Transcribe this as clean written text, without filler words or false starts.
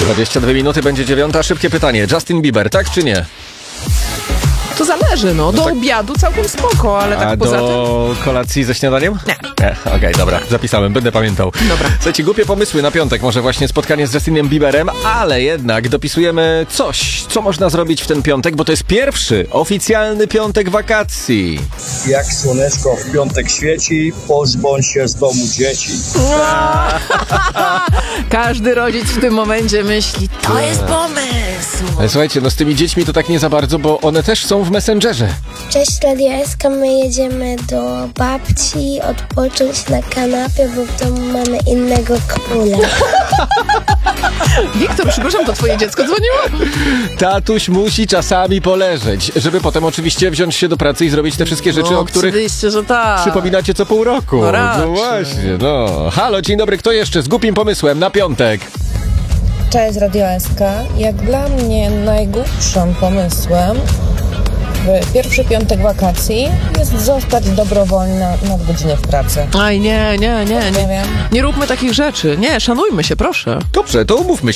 22 minuty, będzie 9. Szybkie pytanie. Justin Bieber, tak czy nie? To zależy, no. Do tak- obiadu całkiem spoko, ale A tak poza tym... do kolacji ze śniadaniem? Nie. Okej, dobra, zapisałem, będę pamiętał. Dobra. Słuchajcie, głupie pomysły na piątek, może właśnie spotkanie z Justinem Bieberem, ale jednak dopisujemy coś, co można zrobić w ten piątek, bo to jest pierwszy oficjalny piątek wakacji. Jak słoneczko w piątek świeci, pozbądź się z domu dzieci. Każdy rodzic w tym momencie myśli, to jest pomysł. Ale słuchajcie, no z tymi dziećmi to tak nie za bardzo, bo one też są w Messengerze. Cześć Radio SK, my jedziemy do babci odpocząć na kanapie, bo w domu mamy innego króla. Wiktor, przepraszam, to twoje dziecko dzwoniło? Tatuś musi czasami poleżeć, żeby potem oczywiście wziąć się do pracy i zrobić te wszystkie rzeczy, No, o których oczywiście, że tak. przypominacie co pół roku. No raczej. No właśnie, no. Halo, dzień dobry, kto jeszcze z głupim pomysłem na piątek? Cześć Radio SK. Jak dla mnie najgłupszym pomysłem w pierwszy piątek wakacji jest zostać dobrowolnie nadgodziny w pracy. Aj, nie. Nie wiem. Nie róbmy takich rzeczy. Nie, szanujmy się, proszę. Dobrze, to umówmy się.